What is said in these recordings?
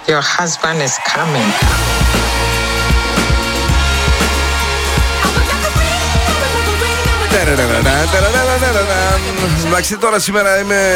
Your husband is coming. Εντάξει, τώρα σήμερα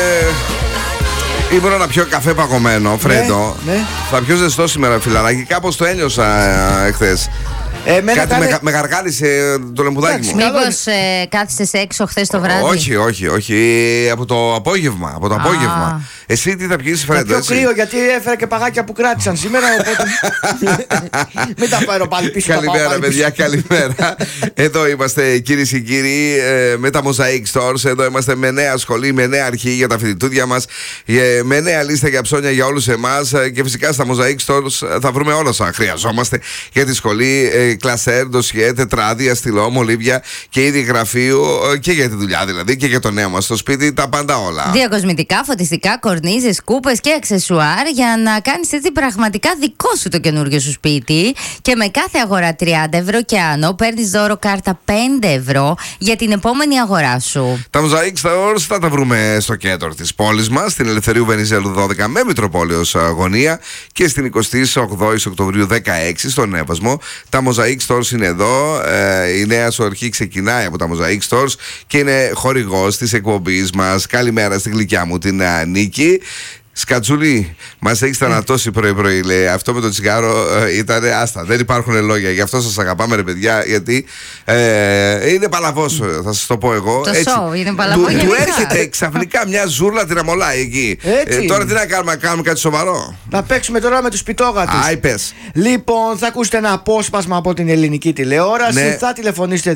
ήμουν να πιω καφέ παγωμένο, Φρέντο. Θα πιω ζεστό σήμερα, φιλαράκι. Κάπως το ένιωσα εχθές. Κάτι με γαργάλισε το λαμπουδάκι μου. Μήπως κάθισες έξω χθες το βράδυ? Όχι. Από το απόγευμα. Εσύ τι θα πιείς, Φρέντο? Πιο κρύο, γιατί έφερα και παγάκια που κράτησαν σήμερα. Οπότε μην τα πάρω πάλι πίσω. Καλημέρα, παιδιά, καλημέρα. Εδώ είμαστε, κυρίες και κύριοι, με τα Mosaic Stores. Εδώ είμαστε με νέα σχολή, με νέα αρχή για τα φοιτητούδια μας, με νέα λίστα για ψώνια για όλους εμάς. Και φυσικά στα Mosaic Stores θα βρούμε όλα όσα χρειαζόμαστε για τη σχολή. Κλασέρ, ντοσιέ, τετράδια, στυλό, μολύβια και είδη γραφείου και για τη δουλειά δηλαδή και για το νέο μας στο σπίτι, τα πάντα όλα. Διακοσμητικά, φωτιστικά, κορνίζες, κούπες και αξεσουάρ για να κάνεις έτσι πραγματικά δικό σου το καινούργιο σου σπίτι. Και με κάθε αγορά 30 ευρώ και άνω παίρνεις δώρο κάρτα 5 ευρώ για την επόμενη αγορά σου. Τα Mosaic Stores θα τα βρούμε στο κέντρο της πόλης μας, στην Ελευθερίου Βενιζέλου 12 με Μητροπόλεως γωνία και στην 28η Οκτωβρίου 16 στον Εύασμο. Τα Mosaic Stores είναι εδώ. Η νέα σου αρχή ξεκινάει από τα Mosaic Stores και είναι χορηγός της εκπομπής μας. Καλημέρα στη γλυκιά μου την Νίκη. Σκατσούλη, μας έχεις θανατώσει πρωί-πρωί, λέει. Αυτό με το τσιγάρο ήταν άστα. Δεν υπάρχουν λόγια. Γι' αυτό σας αγαπάμε, ρε παιδιά, γιατί είναι παλαβός, θα σας το πω εγώ. Το σοου είναι παλαβό. Του έρχεται ξαφνικά μια ζούρλα την αμολάει εκεί. Τώρα τι να κάνουμε κάτι σοβαρό? Να παίξουμε τώρα με τους πιτόγατους. Άι, πες. Λοιπόν, θα ακούσετε ένα απόσπασμα από την ελληνική τηλεόραση. Ναι. Θα τηλεφωνήσετε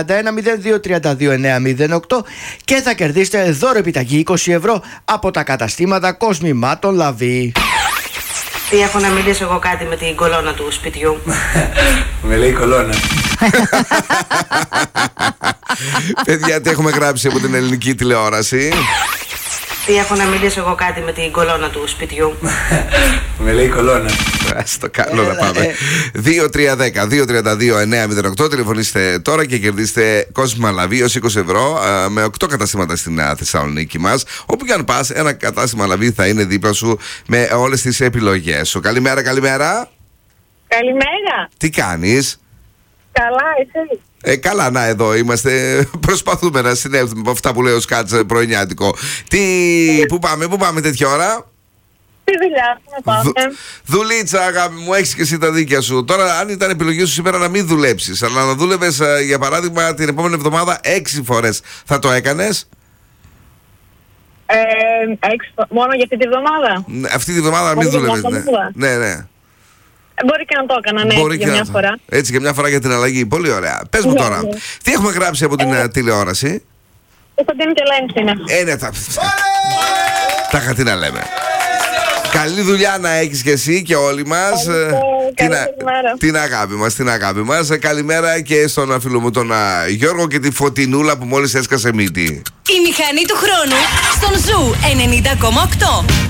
231-0232-908 και θα κερδίσετε δώρο επιταγή 20 ευρώ από τα καταστήματα Κοσμημάτων Λαβή. Τι έχω να μιλήσω εγώ κάτι με την κολόνα του σπιτιού? Με λέει κολόνα. Παιδιά, τι έχουμε γράψει από την ελληνική τηλεόραση? Τι έχω να μιλήσω εγώ κάτι με την κολόνα του σπιτιού? Με λέει κολόνα. Ας το κάνω να πάμε. 2-3-10-2-32-908. Τηλεφωνήστε τώρα και κερδίστε κόσμημα λαβή ως 20 ευρώ με 8 καταστήματα στην Θεσσαλονίκη μας. Όπου και αν πας, ένα κατάστημα λαβή θα είναι δίπλα σου με όλες τις επιλογές σου. Καλημέρα. Καλημέρα. Τι κάνεις? Καλά, εσύ? Καλά, να, εδώ είμαστε. Προσπαθούμε να συνέλθουμε από αυτά που λέει ο Σκάτς πρωινιάτικο. Πού πάμε τέτοια ώρα? Τι δουλειά να πάμε? Δουλίτσα, αγάπη μου, έχεις και εσύ τα δίκια σου. Τώρα, αν ήταν επιλογή σου σήμερα να μην δουλέψεις, αλλά να δούλευες, για παράδειγμα, την επόμενη εβδομάδα 6 φορές, θα το έκανες? 6 μόνο για αυτή τη βδομάδα? Αυτή τη βδομάδα να μην δουλεύεις. Ναι. Μπορεί και να το έκανα, ναι, για μια φορά. Έτσι και μια φορά για την αλλαγή. Πολύ ωραία. Πες μου τώρα, τι έχουμε γράψει από την τηλεόραση? Κωνσταντίνη και Ελένης είναι. Ναι, τα είχα τι να λέμε. Καλή δουλειά να έχεις και εσύ και όλοι μας. Την αγάπη μας. Καλημέρα και στον φίλο μου τον Γιώργο και τη Φωτεινούλα που μόλις έσκασε μύτη. Η μηχανή του χρόνου στον Ζου 90,8.